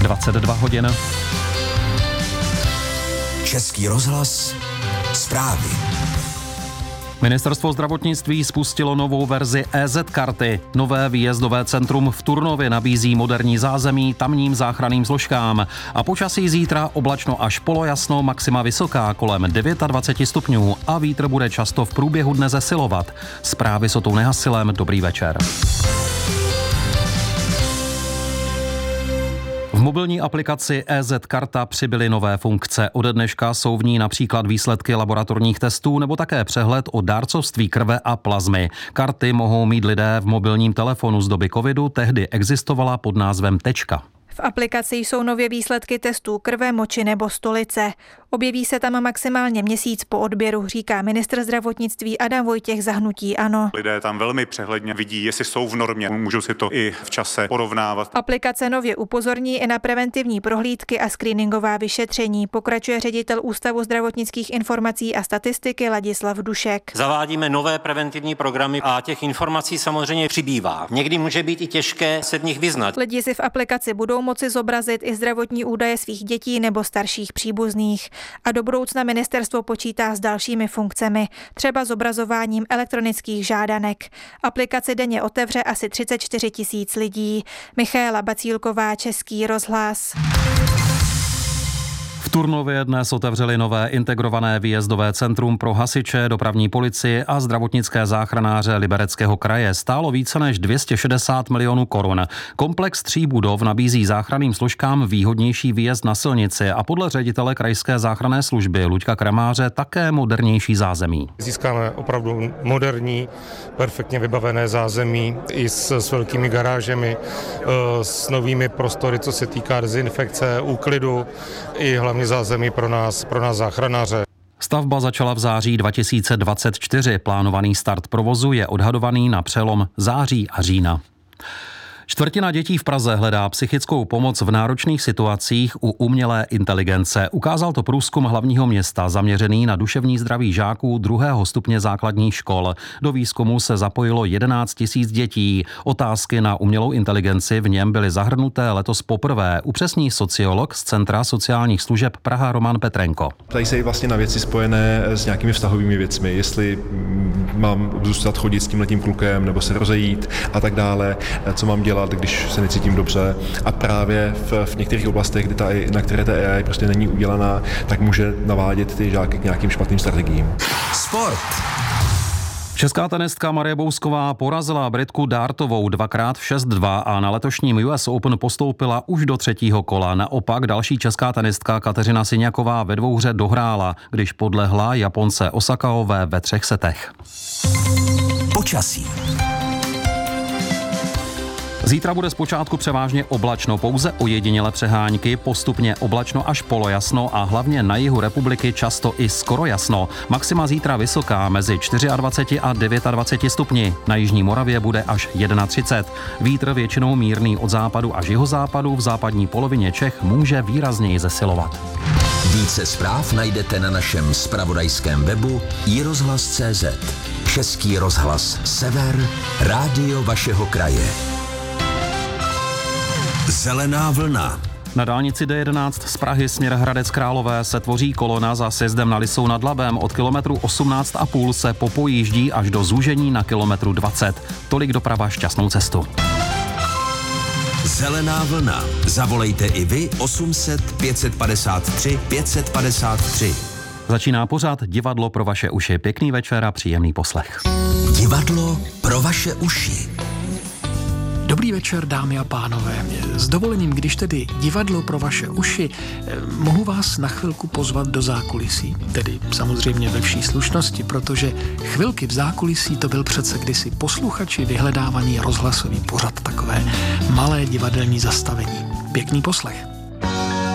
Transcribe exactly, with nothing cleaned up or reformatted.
dvacet dva hodin. Český rozhlas, zprávy. Ministerstvo zdravotnictví spustilo novou verzi é zet karty. Nové výjezdové centrum v Turnově nabízí moderní zázemí tamním záchranným složkám. A počasí zítra oblačno až polojasno, maxima vysoká kolem dvacet devět stupňů a vítr bude často v průběhu dne zesilovat. Zprávy s Otou Nehasilem, dobrý večer. V mobilní aplikaci é zet karta přibyly nové funkce. Ode dneška jsou v ní například výsledky laboratorních testů nebo také přehled o dárcovství krve a plazmy. Karty mohou mít lidé v mobilním telefonu z doby covidu, tehdy existovala pod názvem Tečka. V aplikaci jsou nově výsledky testů krve, moči nebo stolice. Objeví se tam maximálně měsíc po odběru, říká ministr zdravotnictví Adam Vojtěch za hnutí ANO. Lidé tam velmi přehledně vidí, jestli jsou v normě, můžou si to i v čase porovnávat. Aplikace nově upozorní i na preventivní prohlídky a screeningová vyšetření, pokračuje ředitel Ústavu zdravotnických informací a statistiky Ladislav Dušek. Zavádíme nové preventivní programy a těch informací samozřejmě přibývá. Někdy může být i těžké se v nich vyznat. Lidi si v aplikaci budou moci zobrazit i zdravotní údaje svých dětí nebo starších příbuzných. A do budoucna ministerstvo počítá s dalšími funkcemi, třeba zobrazováním elektronických žádanek. Aplikaci denně otevře asi třicet čtyři tisíc lidí. Michaela Bacílková, Český rozhlas. V Turnově dnes otevřeli nové integrované výjezdové centrum pro hasiče, dopravní policii a zdravotnické záchranáře Libereckého kraje. Stálo více než dvě stě šedesát milionů korun. Komplex tří budov nabízí záchranným složkám výhodnější výjezd na silnici a podle ředitele krajské záchranné služby Luďka Kramáře také modernější zázemí. Získáme opravdu moderní, perfektně vybavené zázemí i s, s velkými garážemi, s novými prostory, co se týká dezinfekce, úklidu i hlavně zázemí pro nás, pro nás záchranáře. Stavba začala v září dva tisíce dvacet čtyři. Plánovaný start provozu je odhadovaný na přelom září a října. Čtvrtina dětí v Praze hledá psychickou pomoc v náročných situacích u umělé inteligence. Ukázal to průzkum hlavního města zaměřený na duševní zdraví žáků druhého stupně základních škol. Do výzkumu se zapojilo jedenáct tisíc dětí. Otázky na umělou inteligenci v něm byly zahrnuté letos poprvé, upřesní sociolog z Centra sociálních služeb Praha Roman Petrenko. Ptají se i vlastně na věci spojené s nějakými vztahovými věcmi, jestli mám zůstat chodit s tímhletím klukem nebo se rozejít a tak dále, co mám dělat, když se necítím dobře, a právě v, v některých oblastech, kdy ta, na které ta á í prostě není udělaná, tak může navádět ty žáky k nějakým špatným strategiím. Sport. Česká tenistka Marie Bousková porazila Britku Dartovou dvakrát v šest dva a na letošním U S Open postoupila už do třetího kola. Naopak další česká tenistka Kateřina Siňaková ve dvouhře dohrála, když podlehla Japonce Osakaové ve třech setech. Počasí. Zítra bude zpočátku převážně oblačno, pouze ojedinělé přehánky, postupně oblačno až polojasno a hlavně na jihu republiky často i skoro jasno. Maxima zítra vysoká mezi dvacet čtyři a dvacet devět stupni. Na jižní Moravě bude až třicet jedna. Vítr většinou mírný od západu až jihozápadu, v západní polovině Čech může výrazněji zesilovat. Více zpráv najdete na našem zpravodajském webu i rozhlas tečka cé zet. Český rozhlas Sever, rádio vašeho kraje. Zelená vlna. Na dálnici D jedenáct z Prahy směr Hradec Králové se tvoří kolona za sjezdem na Lisou nad Labem. Od kilometru osmnáct a půl se popojíždí až do zúžení na kilometru dvacet. Tolik doprava, šťastnou cestu. Zelená vlna. Zavolejte i vy osm set pět set padesát tři pět set padesát tři. Začíná pořad Divadlo pro vaše uši. Pěkný večer a příjemný poslech. Divadlo pro vaše uši. Dobrý večer, dámy a pánové. S dovolením, když tedy divadlo pro vaše uši, mohu vás na chvilku pozvat do zákulisí. Tedy samozřejmě ve vší slušnosti, protože chvilky v zákulisí to byl přece kdysi posluchači vyhledávaný rozhlasový pořad, takové malé divadelní zastavení. Pěkný poslech.